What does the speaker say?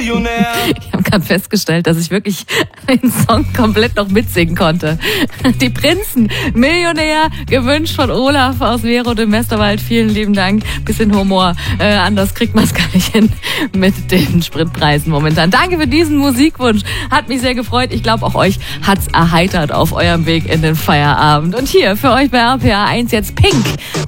Millionär. Ich habe gerade festgestellt, dass ich wirklich den Song komplett noch mitsingen konnte. Die Prinzen, Millionär, gewünscht von Olaf aus Vero dem Westerwald. Vielen lieben Dank. Bisschen Humor. Anders kriegt man es gar nicht hin mit den Spritpreisen momentan. Danke für diesen Musikwunsch. Hat mich sehr gefreut. Ich glaube, auch euch hat's erheitert auf eurem Weg in den Feierabend. Und hier für euch bei RPA 1 jetzt Pink.